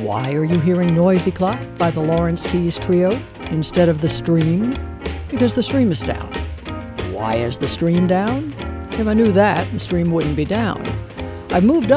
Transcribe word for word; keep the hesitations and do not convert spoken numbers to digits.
Why are you hearing Noisy Clock by the Lawrence Keys Trio instead of The Stream? Because the stream is down. Why is the stream down? If I knew that, the stream wouldn't be down. I've moved